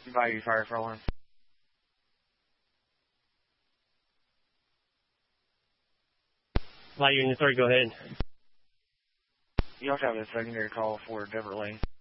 Bayou Fire Frontline. Bayou Unit 3, go ahead. You also have a secondary call for Deverett Lane.